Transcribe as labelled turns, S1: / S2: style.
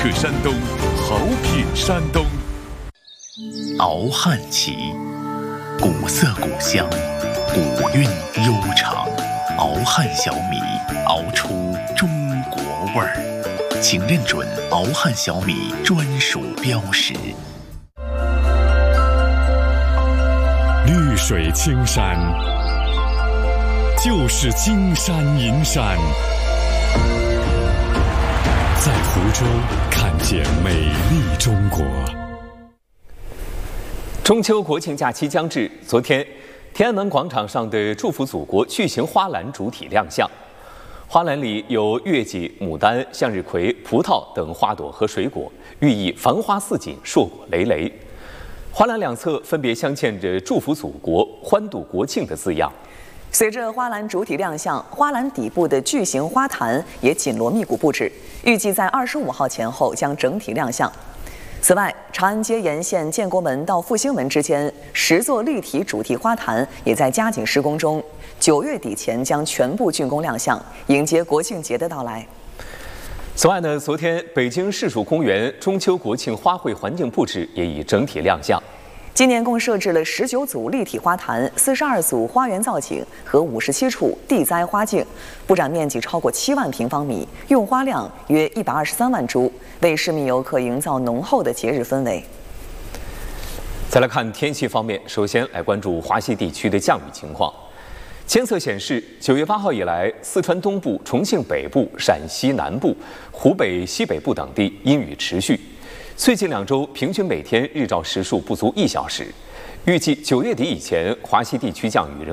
S1: 客山东，好品山东。
S2: 熬汉旗，古色古香，古韵悠长。熬汉小米，熬出中国味儿，请认准熬汉小米专属标识。
S3: 绿水青山，就是金山银山。在湖州看见美丽中国。
S4: 中秋国庆假期将至，昨天，天安门广场上的“祝福祖国”巨型花篮主体亮相。花篮里有月季、牡丹、向日葵、葡萄等花朵和水果，寓意繁花似锦、硕果累累。花篮两侧分别镶嵌着“祝福祖国”、“欢度国庆”的字样。
S5: 随着花篮主体亮相，花篮底部的巨型花坛也紧锣密鼓布置，预计在25号前后将整体亮相。此外，长安街沿线建国门到复兴门之间10座立体主题花坛也在加紧施工中，9月底前将全部竣工亮相，迎接国庆节的到来。
S4: 此外呢，昨天北京市属公园中秋国庆花卉环境布置也已整体亮相。
S5: 今年共设置了19组立体花坛、42组花园造景和57处地栽花径，布展面积超过7万平方米，用花量约123万株，为市民游客营造浓厚的节日氛围。
S4: 再来看天气方面，首先来关注华西地区的降雨情况。监测显示，9月8号以来，四川东部、重庆北部、陕西南部、湖北西北部等地阴雨持续。最近2周平均每天日照时数不足1小时，预计9月底以前，华西地区降雨仍